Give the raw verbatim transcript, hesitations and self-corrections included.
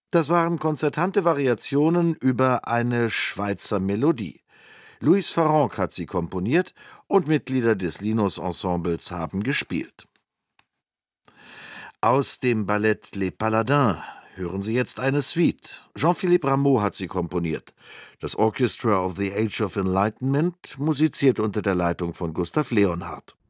Das waren konzertante Variationen über eine Schweizer Melodie. Louis Farrenc hat sie komponiert und Mitglieder des Linus-Ensembles haben gespielt. Aus dem Ballett Les Paladins hören Sie jetzt eine Suite. Jean-Philippe Rameau hat sie komponiert. Das Orchestra of the Age of Enlightenment musiziert unter der Leitung von Gustav Leonhardt.